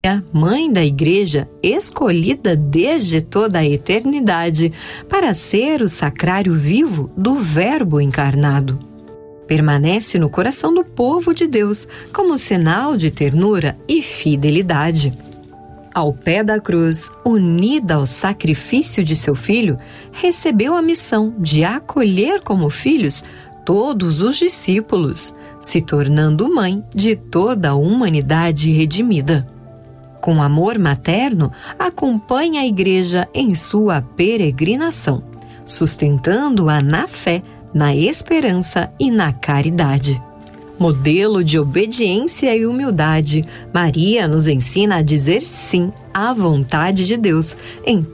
Mãe da Igreja, escolhida desde toda a eternidade para ser o sacrário vivo do Verbo encarnado. Permanece no coração do povo de Deus como sinal de ternura e fidelidade. Ao pé da cruz, unida ao sacrifício de seu filho, recebeu a missão de acolher como filhos todos os discípulos, se tornando mãe de toda a humanidade redimida. Com amor materno, acompanha a Igreja em sua peregrinação, sustentando-a na fé, na esperança e na caridade. Modelo de obediência e humildade, Maria nos ensina a dizer sim à vontade de Deus em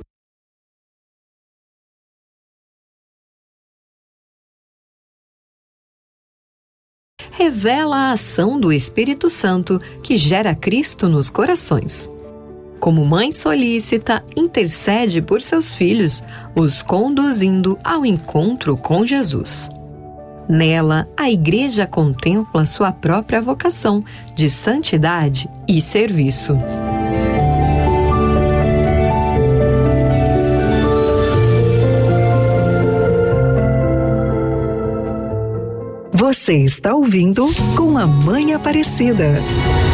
revela a ação do Espírito Santo que gera Cristo nos corações. Como mãe solícita, intercede por seus filhos, os conduzindo ao encontro com Jesus. Nela, a Igreja contempla sua própria vocação de santidade e serviço. Você está ouvindo Com a Mãe Aparecida.